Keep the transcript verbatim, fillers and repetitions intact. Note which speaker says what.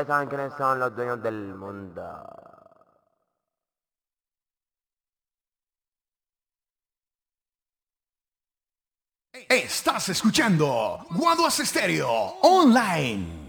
Speaker 1: ¿Saben quiénes son los dueños del mundo?
Speaker 2: Estás escuchando Guaduas Estéreo Online.